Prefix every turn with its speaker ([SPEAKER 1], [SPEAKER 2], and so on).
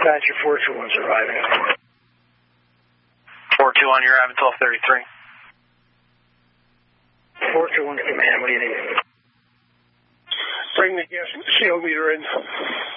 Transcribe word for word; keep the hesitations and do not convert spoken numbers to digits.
[SPEAKER 1] Dispatcher four two one's arriving.
[SPEAKER 2] four two one, you're having twelve thirty-three.
[SPEAKER 1] four two one command, what do you need?
[SPEAKER 3] Bring the gas seal meter in.